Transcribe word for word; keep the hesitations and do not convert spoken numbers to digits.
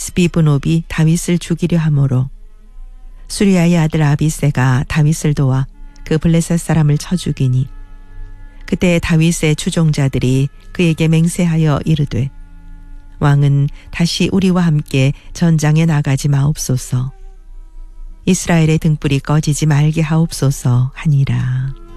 이스비브노비 다윗을 죽이려 하므로 수리아의 아들 아비새가 다윗을 도와 그 블레셋 사람을 쳐 죽이니 그때 다윗의 추종자들이 그에게 맹세하여 이르되 왕은 다시 우리와 함께 전장에 나가지 마옵소서. 이스라엘의 등불이 꺼지지 말게 하옵소서 하니라.